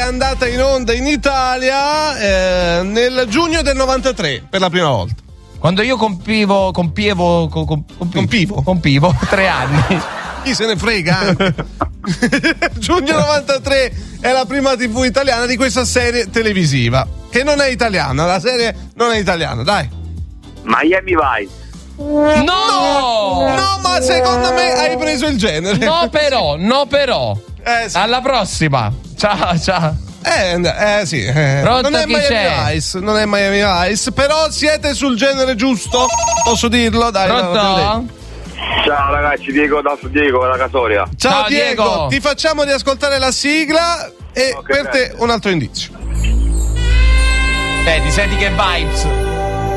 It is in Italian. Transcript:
andata in onda in Italia nel giugno del 93 per la prima volta. Quando io compivo 3 anni. Chi se ne frega? Giugno 93 è la prima TV italiana di questa serie televisiva, che non è italiana, la serie non è italiana, dai. Miami Vice. No, ma secondo me hai preso il genere. No però. Sì. Alla prossima. Ciao. Sì. Pronto, non è chi Miami c'è? Vice, non è Miami Vice, però siete sul genere giusto? Posso dirlo? Dai. Pronto? Ciao ragazzi, Diego da Casoria. Ciao Diego, Diego. ti facciamo riascoltare la sigla e per te un altro indizio. Vedi, senti che vibes.